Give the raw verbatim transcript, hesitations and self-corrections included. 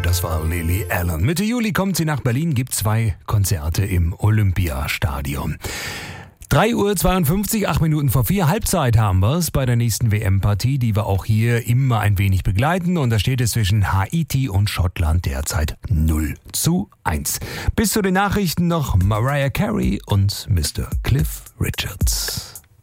das war Lily Allen. Mitte Juli kommt sie nach Berlin, gibt zwei Konzerte im Olympiastadion. drei Uhr zweiundfünfzig, acht Minuten vor vier, Halbzeit haben wir es bei der nächsten W M-Partie, die wir auch hier immer ein wenig begleiten. Und da steht es zwischen Haiti und Schottland derzeit null zu eins. Bis zu den Nachrichten noch Mariah Carey und Mister Cliff Richards.